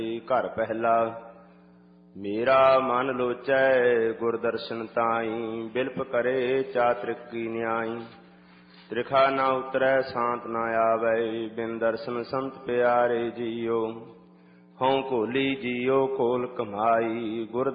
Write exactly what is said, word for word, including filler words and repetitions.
ਘਰ ਪਹਿਲਾ ਮੇਰਾ ਮਨ ਲੋਚੈ ਗੁਰ ਦਰਸ਼ਨ ਤਾਈ, ਬਿਲਪ ਕਰੇ ਚਾਤ੍ਰਿਕ ਕੀ ਨਿਆਈ। ਤ੍ਰਿਖਾ ਨਾ ਉਤਰੈ ਸਾਂਤ ਨਾ ਆਵੈ, ਬਿਨ ਦਰਸ਼ਨ ਸੰਤ ਪਿਆਰੇ ਜੀਓ। ਹਉ ਘੋਲੀ ਜੀਓ ਖੋਲ ਕਮਾਈ, ਗੁਰ